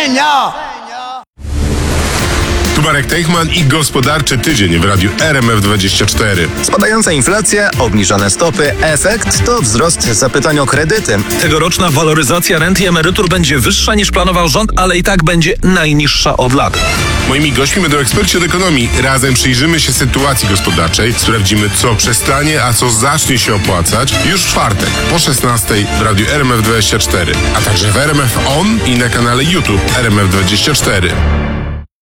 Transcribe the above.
Tu Marek Teichman i gospodarczy tydzień w radiu RMF24. Spadająca inflacja, obniżone stopy. Efekt to wzrost zapytań o kredyty. Tegoroczna waloryzacja rent i emerytur będzie wyższa niż planował rząd, ale i tak będzie najniższa od lat. Moimi gośćmi będą eksperci od ekonomii. Razem przyjrzymy się sytuacji gospodarczej, sprawdzimy, co przestanie, a co zacznie się opłacać już w czwartek po 16 w radiu RMF24, a także w RMF On i na kanale YouTube RMF24.